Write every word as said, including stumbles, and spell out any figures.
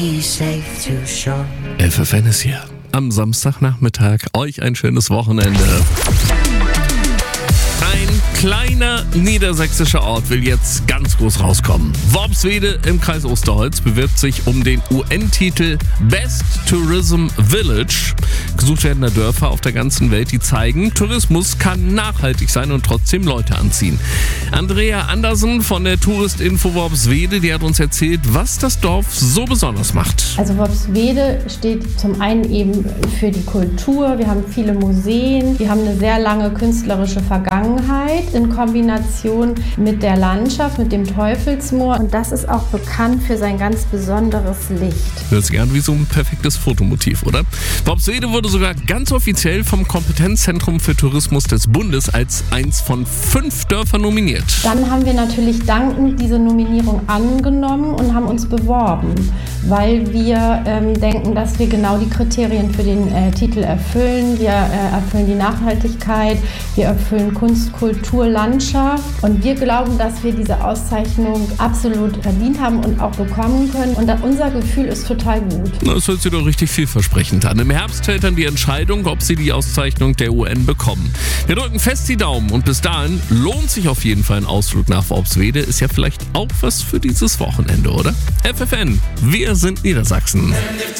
F F N ist hier. Am Samstagnachmittag euch ein schönes Wochenende. Ein kleiner niedersächsischer Ort will jetzt ganz groß rauskommen. Worpswede im Kreis Osterholz bewirbt sich um den U N-Titel Best Tourism Village. Gesucht werden da Dörfer auf der ganzen Welt, die zeigen, Tourismus kann nachhaltig sein und trotzdem Leute anziehen. Andrea Andersen von der Touristinfo Worpswede, die hat uns erzählt, was das Dorf so besonders macht. Also Worpswede steht zum einen eben für die Kultur. Wir haben viele Museen, wir haben eine sehr lange künstlerische Vergangenheit in Kombination mit der Landschaft, mit dem Teufelsmoor. Und das ist auch bekannt für sein ganz besonderes Licht. Hört sich an wie so ein perfektes Fotomotiv, oder? Worpswede wurde sogar ganz offiziell vom Kompetenzzentrum für Tourismus des Bundes als eins von fünf Dörfern nominiert. Dann haben wir natürlich dankend diese Nominierung angenommen und haben uns beworben, weil wir ähm, denken, dass wir genau die Kriterien für den äh, Titel erfüllen. Wir äh, erfüllen die Nachhaltigkeit, wir erfüllen Kunst, Kultur, Landschaft und wir glauben, dass wir diese Auszeichnung absolut verdient haben und auch bekommen können und unser Gefühl ist total gut. Das hört sich doch richtig vielversprechend an. Im Herbst fällt dann die Entscheidung, ob sie die Auszeichnung der U N bekommen. Wir drücken fest die Daumen und bis dahin lohnt sich auf jeden Fall ein Ausflug nach Worpswede. Ist ja vielleicht auch was für dieses Wochenende, oder? F F N, wir sind Niedersachsen.